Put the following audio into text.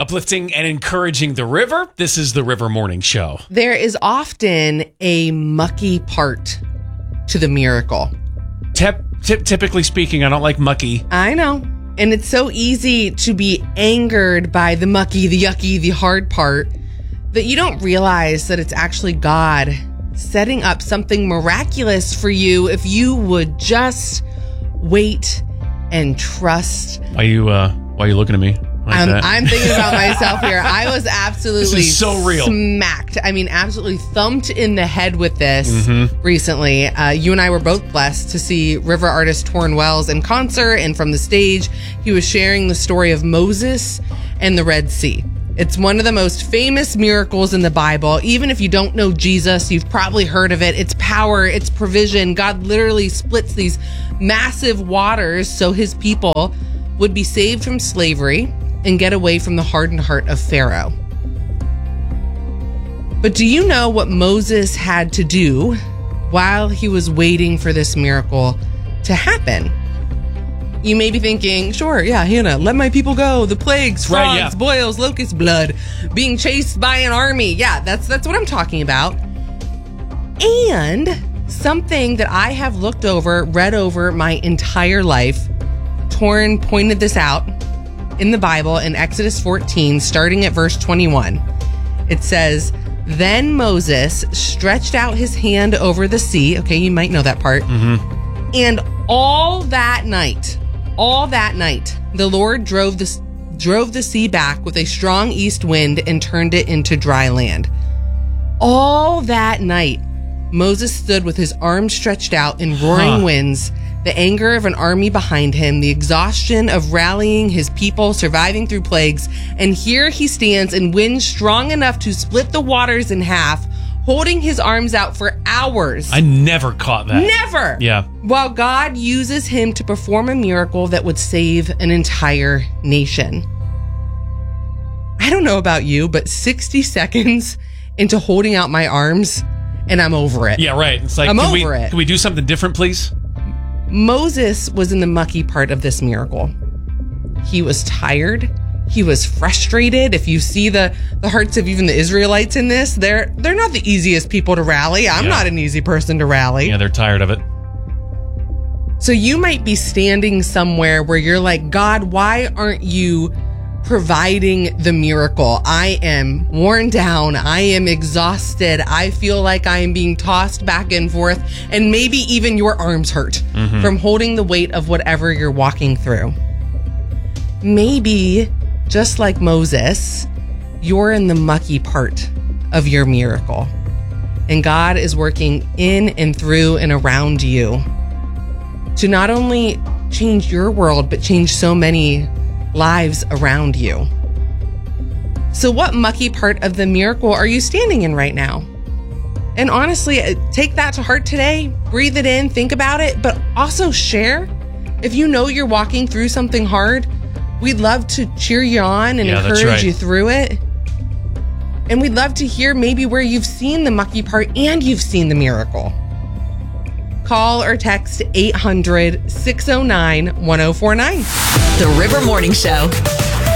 uplifting and encouraging the river. This is the River Morning Show. There is often a mucky part to the miracle. Typically speaking, I don't like mucky. I know. And it's so easy to be angered by the mucky, the yucky, the hard part that you don't realize that it's actually God setting up something miraculous for you if you would just wait and trust. Why are you looking at me like that? I'm thinking about myself here. I was absolutely this is so real. Smacked. I mean, absolutely thumped in the head with this recently. You and I were both blessed to see river artist Torrin Wells in concert, and from the stage, he was sharing the story of Moses and the Red Sea. It's one of the most famous miracles in the Bible. Even if you don't know Jesus, you've probably heard of it. It's power, it's provision. God literally splits these massive waters so his people would be saved from slavery and get away from the hardened heart of Pharaoh. But do you know what Moses had to do while he was waiting for this miracle to happen? You may be thinking, sure, yeah, Hannah, let my people go. The plagues, frogs, boils, locust blood, being chased by an army. Yeah, that's what I'm talking about. And something that I have read over my entire life. Torrin pointed this out in the Bible in Exodus 14, starting at verse 21. It says, "Then Moses stretched out his hand over the sea." Okay, you might know that part. And all that night, the Lord drove the sea back with a strong east wind and turned it into dry land. All that night, Moses stood with his arms stretched out in roaring winds, the anger of an army behind him, the exhaustion of rallying his people, surviving through plagues. And here he stands in winds strong enough to split the waters in half, holding his arms out for hours. I never caught that. Never. Yeah. While God uses him to perform a miracle that would save an entire nation. I don't know about you, but 60 seconds into holding out my arms, and I'm over it. Yeah, right. It's like, can we do something different, please? Moses was in the mucky part of this miracle. He was tired. He was frustrated. If you see the hearts of even the Israelites in this, they're not the easiest people to rally. I'm not an easy person to rally. Yeah, they're tired of it. So you might be standing somewhere where you're like, God, why aren't you providing the miracle? I am worn down. I am exhausted. I feel like I am being tossed back and forth. And maybe even your arms hurt from holding the weight of whatever you're walking through. Maybe, just like Moses, you're in the mucky part of your miracle. And God is working in and through and around you to not only change your world, but change so many lives around you. So what mucky part of the miracle are you standing in right now? And honestly, take that to heart today, breathe it in, think about it, but also share. If you know you're walking through something hard, we'd love to cheer you on and encourage you through it. And we'd love to hear maybe where you've seen the mucky part and you've seen the miracle. Call or text 800-609-1049. The River Morning Show.